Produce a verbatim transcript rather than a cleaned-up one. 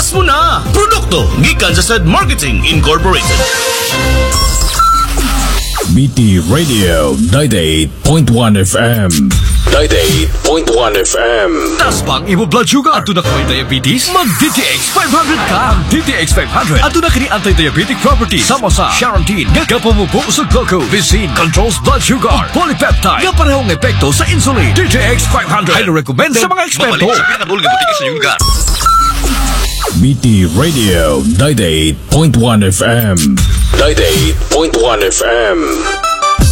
Ipas mo na! Produkto gikan sa Said Marketing Incorporated. B T Radio ninety-eight point one F M. ninety-eight point one F M. Tas bang imo blood sugar? Ato na kay diabetes? Mag-D T X five hundred ka! D T X five hundred. Ato na kini anti-diabetic properties. Sama sa Charantine, nga kapamubo sa glucose. Visin controls blood sugar. Polypeptide, nga parehong epekto sa insulin. D T X five hundred. Highly recommended sa mga eksperto. B T Radio ninety-eight point one F M. ninety-eight point one F M.